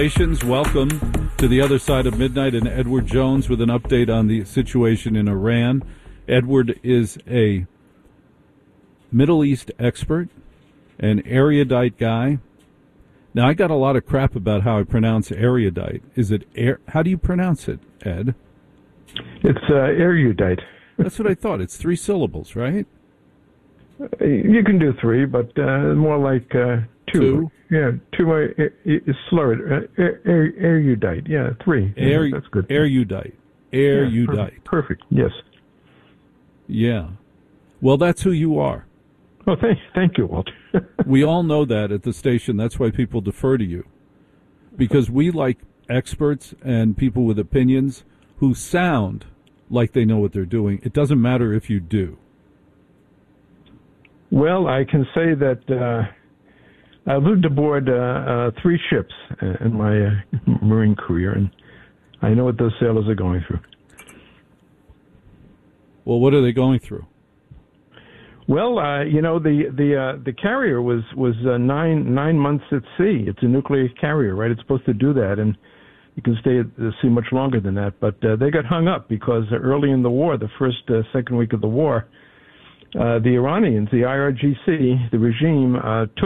Welcome to the other side of midnight, and Edward Jones with an update on the situation in Iran. Edward is a Middle East expert, an erudite guy. Now, I got a lot of crap about how I pronounce erudite. Is it how do you pronounce it, Ed? It's erudite. That's what I thought. It's 3 syllables, right? You can do 3, but more like 2. Yeah, 2 is slurred. Erudite. Yeah, 3. That's good. Erudite. Yeah, perfect. Yes. Yeah. Well, that's who you are. Oh, thank you, Walt. We all know that at the station. That's why people defer to you. Because we like experts and people with opinions who sound like they know what they're doing. It doesn't matter if you do. Well, I can say that I've lived aboard 3 ships in my marine career, and I know what those sailors are going through. Well, what are they going through? Well, the carrier was 9 months at sea. It's a nuclear carrier, right? It's supposed to do that, and you can stay at sea much longer than that. But they got hung up because early in the war, the second week of the war, the Iranians, the IRGC, the regime, took